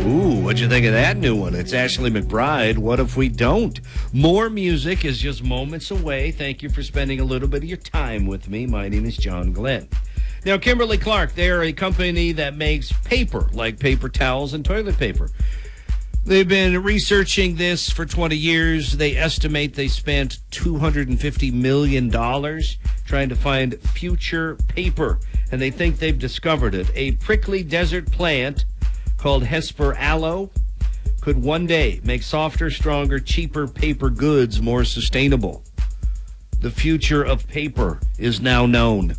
Ooh, what'd you think of that new one? It's Ashley McBryde. What if we don't? More music is just moments away. Thank you for spending a little bit of your time with me. My name is John Glenn. Now, Kimberly-Clark, they're a company that makes paper, like paper towels and toilet paper. They've been researching this for 20 years. They estimate they spent $250 million trying to find future paper, and they think they've discovered it. A prickly desert plant called Hesper aloe could one day make softer, stronger, cheaper paper goods more sustainable. The future of paper is now known.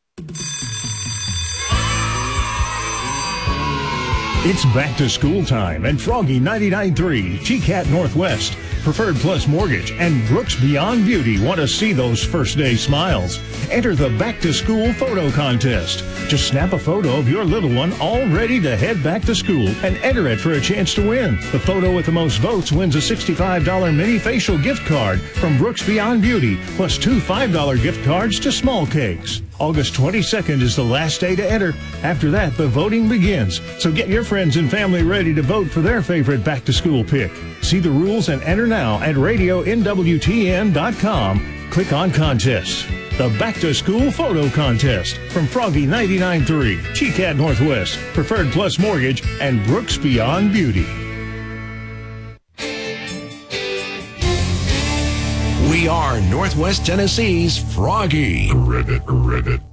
It's back to school time and Froggy 99.3, GCAT Northwest, Preferred Plus Mortgage, and Brooks Beyond Beauty want to see those first day smiles. Enter the back to school photo contest. Just snap a photo of your little one all ready to head back to school and enter it for a chance to win. The photo with the most votes wins a $65 mini facial gift card from Brooks Beyond Beauty, plus 2 $5 gift cards to Small Cakes. August 22nd is the last day to enter. After that, the voting begins. So get your friends and family ready to vote for their favorite back-to-school pick. See the rules and enter now at radionwtn.com. Click on Contests. The Back-to-School Photo Contest from Froggy 99.3, GCAT Northwest, Preferred Plus Mortgage, and Brooks Beyond Beauty. We are Northwest Tennessee's Froggy. Ribbit.